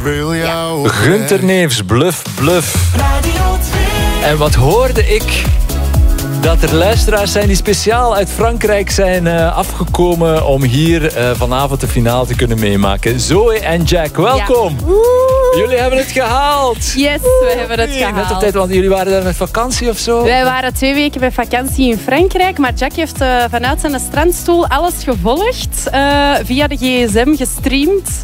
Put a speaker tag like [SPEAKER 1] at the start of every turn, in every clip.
[SPEAKER 1] wil jou.
[SPEAKER 2] Gunther Neefs, Bluff, Bluff.
[SPEAKER 3] Radio 2.
[SPEAKER 2] En wat hoorde ik? Dat er luisteraars zijn die speciaal uit Frankrijk zijn afgekomen om hier vanavond de finale te kunnen meemaken. Zoe en Jack, welkom. Ja. Jullie hebben het gehaald.
[SPEAKER 4] Yes, we hebben het gehaald.
[SPEAKER 2] Net op tijd, want jullie waren daar met vakantie of zo?
[SPEAKER 4] Wij waren 2 weken met vakantie in Frankrijk, maar Jack heeft vanuit zijn strandstoel alles gevolgd. Via de gsm gestreamd.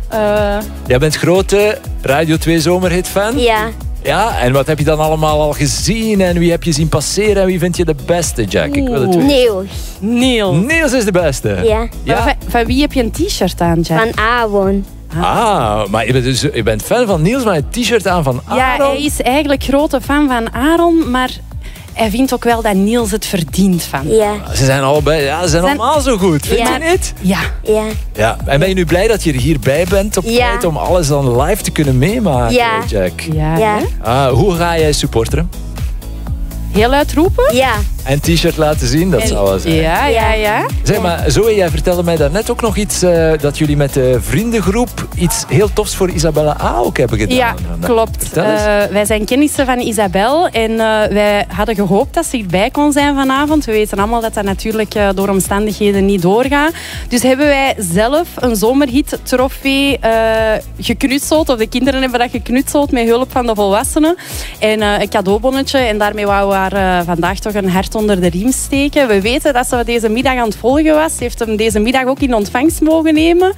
[SPEAKER 2] Jij bent grote Radio 2 Zomerhit-fan?
[SPEAKER 5] Ja.
[SPEAKER 2] Ja, en wat heb je dan allemaal al gezien? En wie heb je zien passeren? En wie vind je de beste, Jack? Ik wil het weten.
[SPEAKER 5] Niels.
[SPEAKER 2] Niels is de beste?
[SPEAKER 5] Ja.
[SPEAKER 4] Van wie heb je een t-shirt aan, Jack?
[SPEAKER 5] Van Aaron.
[SPEAKER 2] Maar je bent fan van Niels, maar een t-shirt aan van Aaron?
[SPEAKER 4] Ja, hij is eigenlijk grote fan van Aaron, maar hij vindt ook wel dat Niels het verdient van.
[SPEAKER 5] Ja.
[SPEAKER 2] Ze zijn allemaal zo goed, vind je niet? Ja. En ben je nu blij dat je er hierbij bent op tijd om alles dan live te kunnen meemaken, Jack?
[SPEAKER 4] Ja.
[SPEAKER 2] Hoe ga jij supporteren?
[SPEAKER 4] Heel uitroepen?
[SPEAKER 5] Ja.
[SPEAKER 2] En t-shirt laten zien, dat zal wel zijn.
[SPEAKER 4] Ja.
[SPEAKER 2] Zeg maar, Zoe, jij vertelde mij daarnet ook nog iets dat jullie met de vriendengroep iets heel tofs voor Isabella A. ook hebben gedaan.
[SPEAKER 4] Ja, klopt. Wij zijn kennissen van Isabel en wij hadden gehoopt dat ze erbij kon zijn vanavond. We weten allemaal dat dat natuurlijk door omstandigheden niet doorgaat. Dus hebben wij zelf een zomerhit-trofee geknutseld, of de kinderen hebben dat geknutseld met hulp van de volwassenen. En een cadeaubonnetje en daarmee wouden we haar vandaag toch een hart onder de riem steken. We weten dat ze deze middag aan het volgen was. Ze heeft hem deze middag ook in ontvangst mogen nemen.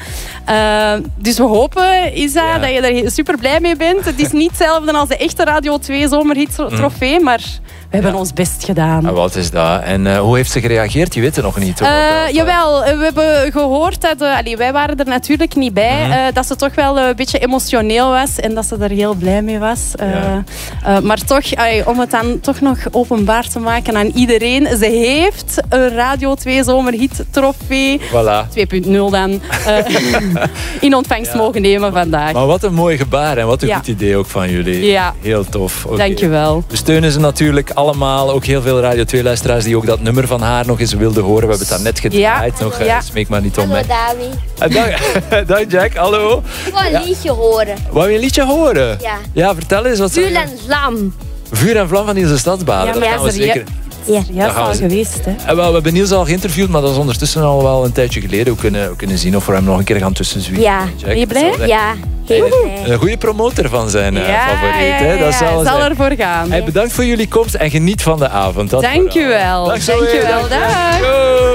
[SPEAKER 4] Dus we hopen, Isa, dat je er super blij mee bent. Het is niet hetzelfde als de echte Radio 2 Zomerhit-trofee, maar we hebben ons best gedaan.
[SPEAKER 2] En wat is dat? En hoe heeft ze gereageerd? Je weet het nog niet.
[SPEAKER 4] Jawel, we hebben gehoord dat... wij waren er natuurlijk niet bij. Dat ze toch wel een beetje emotioneel was en dat ze er heel blij mee was. Maar toch, om het dan toch nog openbaar te maken aan iedereen. Ze heeft een Radio 2 Zomerhit-trofee.
[SPEAKER 2] Voilà.
[SPEAKER 4] 2.0 dan. In ontvangst mogen nemen vandaag.
[SPEAKER 2] Maar wat een mooi gebaar en wat een goed idee ook van jullie.
[SPEAKER 4] Ja.
[SPEAKER 2] Heel tof. Okay.
[SPEAKER 4] Dankjewel.
[SPEAKER 2] We steunen ze natuurlijk allemaal. Ook heel veel Radio 2-luisteraars die ook dat nummer van haar nog eens wilden horen. We hebben het daar net gedraaid. Smeek maar niet om mij.
[SPEAKER 5] Hallo
[SPEAKER 2] David. Dag Jack, hallo.
[SPEAKER 5] Ik wil een liedje horen.
[SPEAKER 2] Wou je een liedje horen?
[SPEAKER 5] Ja.
[SPEAKER 2] Ja, vertel eens. Wat
[SPEAKER 5] Vuur en vlam.
[SPEAKER 2] Vuur en vlam van Niels de Stadsbader. Dat gaan we zeker...
[SPEAKER 4] Ja, dat is al geweest. Hè?
[SPEAKER 2] We hebben Niels al geïnterviewd, maar dat is ondertussen al wel een tijdje geleden. We kunnen zien of we hem nog een keer gaan tussenzwieren.
[SPEAKER 5] Ja.
[SPEAKER 4] Ben je blij?
[SPEAKER 5] Ja, heel blij.
[SPEAKER 2] Een goede promotor van zijn favoriet. Hè? Dat
[SPEAKER 4] zal ervoor gaan.
[SPEAKER 2] Bedankt voor jullie komst en geniet van de avond.
[SPEAKER 4] Dank je wel.
[SPEAKER 2] Dag.
[SPEAKER 4] Dank je wel. Dag.